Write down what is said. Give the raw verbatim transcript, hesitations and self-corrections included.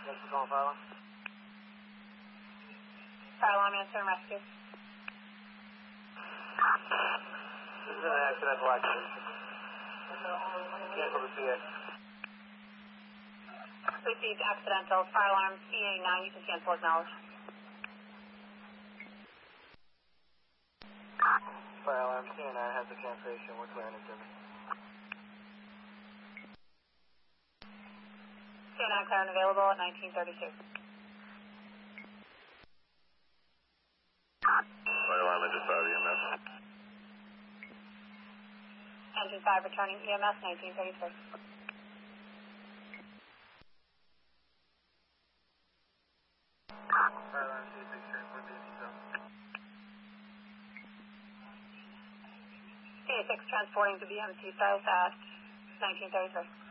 Thanks for calling fire alarm. Fire alarm, answer and rescue. This is an accidental activation. Cancel the C A. Received accidental. Fire alarm C A nine. You can cancel acknowledge. Fire alarm C A nine has the cancellation. We're clearing the service. C A nine clear and available at nineteen thirty-two. Fire alarm engine five E M S. Engine five returning E M S nineteen thirty-three. Fire alarm C A six transport B M C zone. C A six transporting to B M C south at nineteen thirty-three.